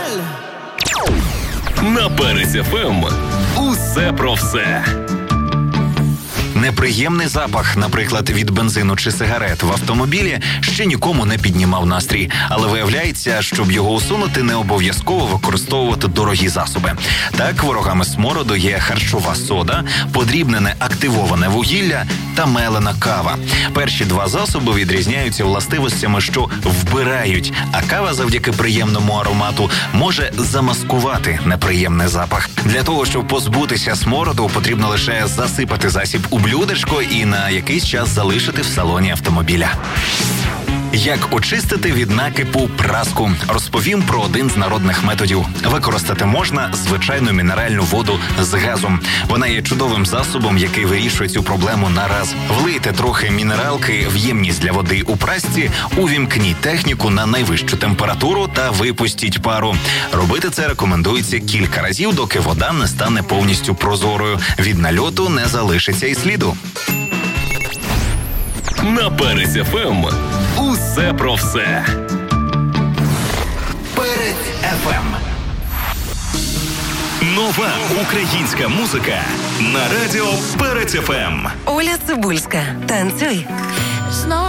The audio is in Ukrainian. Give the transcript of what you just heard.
На Перець ФМ усе про все. Неприємний запах, наприклад, від бензину чи сигарет в автомобілі, ще нікому не піднімав настрій. Але виявляється, щоб його усунути, не обов'язково використовувати дорогі засоби. Так, ворогами смороду є харчова сода, подрібнене активоване вугілля та мелена кава. Перші два засоби відрізняються властивостями, що вбирають, а кава завдяки приємному аромату може замаскувати неприємний запах. Для того, щоб позбутися смороду, потрібно лише засипати засіб у блюдечко і на якийсь час залишити в салоні автомобіля. Як очистити від накипу праску? Розповім про один з народних методів. Використати можна звичайну мінеральну воду з газом. Вона є чудовим засобом, який вирішує цю проблему на раз. Влийте трохи мінералки в ємність для води у прасці, увімкніть техніку на найвищу температуру та випустіть пару. Робити це рекомендується кілька разів, доки вода не стане повністю прозорою. Від нальоту не залишиться і сліду. На Перець ФМ усе про все. Перець ФМ. Нова українська музика на радіо Перець ФМ. Оля Цибульська. Танцюй.